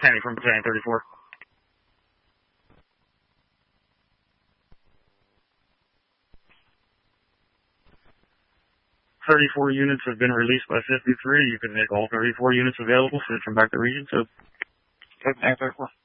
Tanny from Battalion 34. .34 units have been released by 53. You can make all 34 units available. Switch them back to region 2. Tank 34.